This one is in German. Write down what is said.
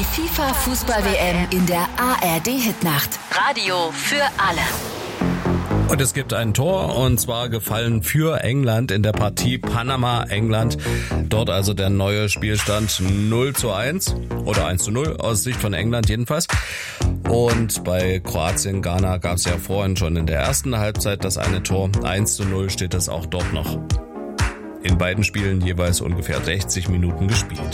FIFA Fußball WM in der ARD Hitnacht. Radio für alle. Und es gibt ein Tor, und zwar gefallen für England in der Partie Panama-England. Dort also der neue Spielstand 0:1 oder 1:0 aus Sicht von England jedenfalls. Und bei Kroatien-Ghana gab es ja vorhin schon in der ersten Halbzeit das eine Tor. 1:0 steht es auch dort noch. In beiden Spielen jeweils ungefähr 60 Minuten gespielt.